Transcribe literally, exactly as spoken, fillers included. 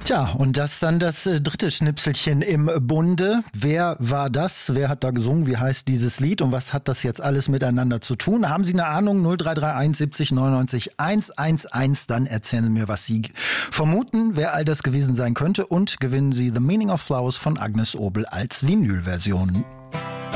Tja, und das dann das äh, dritte Schnipselchen im Bunde. Wer war das? Wer hat da gesungen? Wie heißt dieses Lied? Und was hat das jetzt alles miteinander zu tun? Haben Sie eine Ahnung? null drei drei eins siebzig neunundneunzig hundertundzehn. Dann erzählen Sie mir, was Sie vermuten, wer all das gewesen sein könnte. Und gewinnen Sie The Meaning of Flowers von Agnes Obel als Vinylversion.